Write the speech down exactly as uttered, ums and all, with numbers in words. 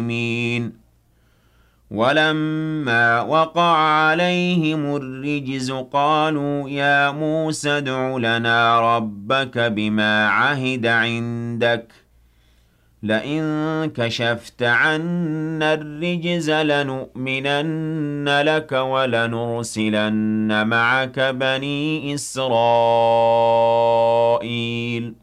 ولما وقع عليهم الرجز قالوا يا موسى ادْعُ لنا ربك بما عهد عندك لئن كشفت عنا الرجز لنؤمنن لك ولنرسلن معك بني إسرائيل